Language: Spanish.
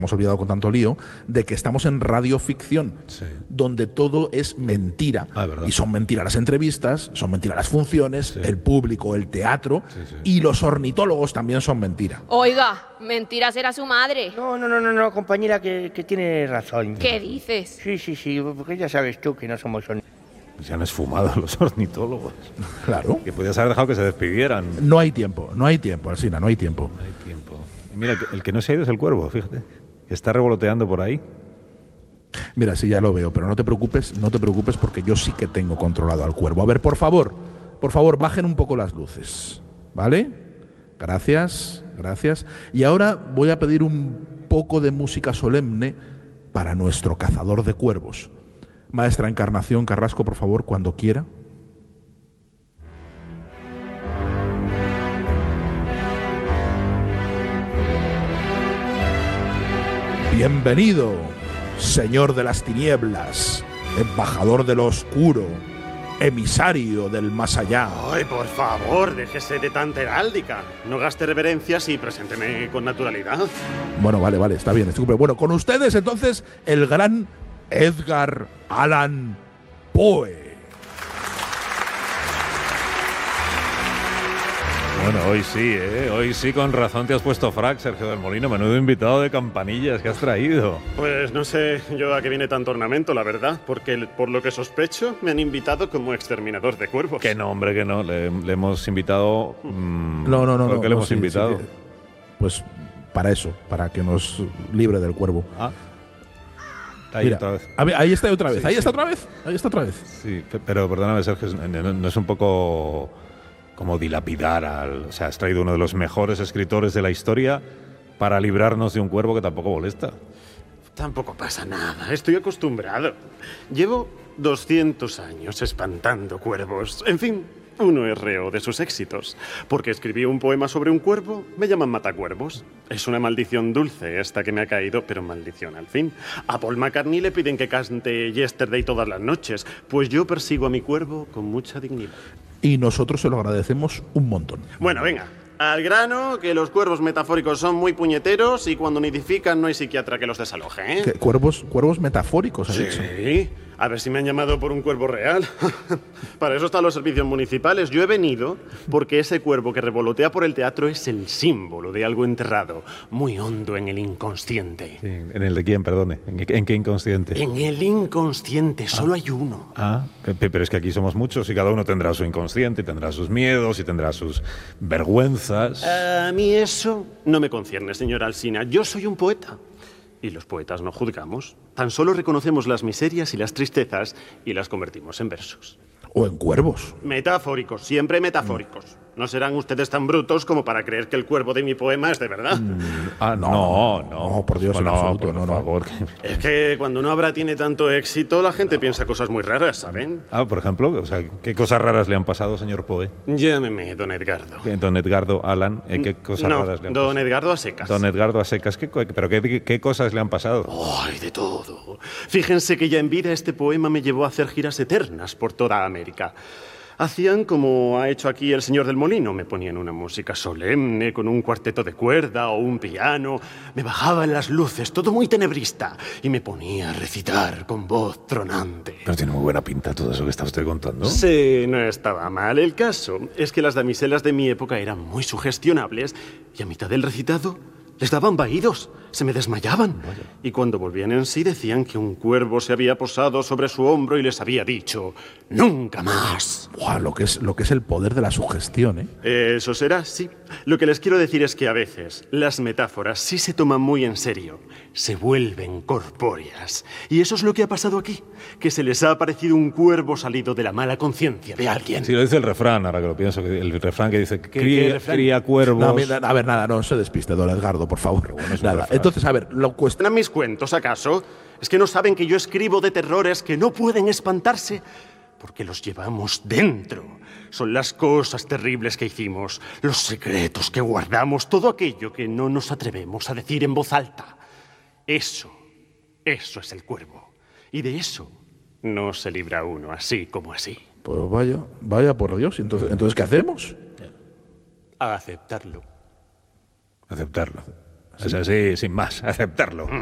hemos olvidado con tanto lío, de que estamos en radioficción, Sí. donde todo es mentira. ¿Verdad? Y son mentiras las entrevistas, son mentiras las funciones, Sí. el público, el teatro, Sí, sí. y los ornitólogos también son mentira. Oiga, mentira será su madre. No, compañera, que tiene razón. ¿Qué dices? Sí, porque ya sabes tú que no somos Se han esfumado los ornitólogos. Claro. Que podías haber dejado que se despidieran. No hay tiempo, Alsina, no hay tiempo. No hay tiempo. Y mira, el que no se ha ido es el cuervo, fíjate. Está revoloteando por ahí. Mira, sí, ya lo veo, pero no te preocupes porque yo sí que tengo controlado al cuervo. A ver, por favor, bajen un poco las luces, ¿vale? Gracias. Y ahora voy a pedir un poco de música solemne para nuestro cazador de cuervos. Maestra Encarnación Carrasco, por favor, cuando quiera. Bienvenido, señor de las tinieblas, embajador de lo oscuro, emisario del más allá. Ay, por favor, déjese de tanta heráldica. No gaste reverencias y presénteme con naturalidad. Bueno, vale, está bien, estoy bueno, con ustedes entonces el gran Edgar Allan Poe. Bueno, hoy sí, con razón te has puesto frac, Sergio del Molino. Menudo invitado de campanillas que has traído. Pues no sé yo a qué viene tanto ornamento, la verdad, porque por lo que sospecho me han invitado como exterminador de cuervos. Que no, hombre, que no. Le hemos invitado... No. ¿Por qué le hemos sí, invitado? sí, pues para eso, para que nos libre del cuervo. Ah. Ahí Mira, otra vez. ahí está otra vez, Sí, ahí sí. está otra vez. Sí, pero perdóname, Sergio, no es un poco como dilapidar al... O sea, has traído uno de los mejores escritores de la historia para librarnos de un cuervo que tampoco molesta. Tampoco pasa nada, estoy acostumbrado. Llevo 200 años espantando cuervos. En fin, uno es reo de sus éxitos. Porque escribí un poema sobre un cuervo, me llaman matacuervos. Es una maldición dulce esta que me ha caído, pero maldición al fin. A Paul McCartney le piden que cante Yesterday todas las noches, pues yo persigo a mi cuervo con mucha dignidad. Y nosotros se lo agradecemos un montón. Bueno, venga. Al grano, que los cuervos metafóricos son muy puñeteros y cuando nidifican no hay psiquiatra que los desaloje, ¿eh? ¿Qué, cuervos metafóricos, has dicho? Sí, a ver si me han llamado por un cuervo real. Para eso están los servicios municipales. Yo he venido porque ese cuervo que revolotea por el teatro es el símbolo de algo enterrado, muy hondo en el inconsciente. Sí, ¿en el de quién, perdone? ¿En qué inconsciente? En el inconsciente solo hay uno. Ah, pero es que aquí somos muchos y cada uno tendrá su inconsciente, y tendrá sus miedos y tendrá sus vergüenzas. A mí eso no me concierne, señora Alsina. Yo soy un poeta. Y los poetas no juzgamos. Tan solo reconocemos las miserias y las tristezas y las convertimos en versos. O en cuervos. Metafóricos, siempre metafóricos. No serán ustedes tan brutos como para creer que el cuervo de mi poema es de verdad. No, por Dios, en absoluto, por favor. Es que cuando una obra tiene tanto éxito, la gente piensa cosas muy raras, ¿saben? Ah, por ejemplo, o sea, ¿qué cosas raras le han pasado, señor Poe? Llámeme don Edgardo. Don Edgardo Allan, ¿qué cosas raras le han pasado? don Edgardo a secas. Don Edgardo a secas, ¿pero qué cosas le han pasado? ¡Ay, de todo! Fíjense que ya en vida este poema me llevó a hacer giras eternas por toda América. Hacían como ha hecho aquí el señor del Molino. Me ponían una música solemne con un cuarteto de cuerda o un piano. Me bajaban las luces, todo muy tenebrista. Y me ponía a recitar con voz tronante. Pero tiene muy buena pinta todo eso que está usted contando. Sí, no estaba mal. El caso es que las damiselas de mi época eran muy sugestionables y a mitad del recitado les daban vaídos, se me desmayaban. Vaya. Y cuando volvían en sí decían que un cuervo se había posado sobre su hombro y les había dicho ¡nunca más! Buah, lo que es el poder de la sugestión, ¿eh? Eso será, sí. Lo que les quiero decir es que a veces las metáforas sí se toman muy en serio, se vuelven corpóreas. Y eso es lo que ha pasado aquí, que se les ha aparecido un cuervo salido de la mala conciencia de alguien. Sí, lo dice el refrán, ahora que lo pienso, el refrán que dice cría cuervos... No, a ver, nada, no se despiste, don Edgardo, por favor. Bueno, nada. Entonces, a ver, lo cuesta... ¿Mis cuentos, acaso? ¿Es que no saben que yo escribo de terrores que no pueden espantarse? Porque los llevamos dentro. Son las cosas terribles que hicimos, los secretos que guardamos, todo aquello que no nos atrevemos a decir en voz alta. Eso es el cuervo. Y de eso no se libra uno así como así. Pues vaya por Dios. Entonces ¿qué hacemos? A aceptarlo. Aceptarlo. Es así, sin más, aceptarlo.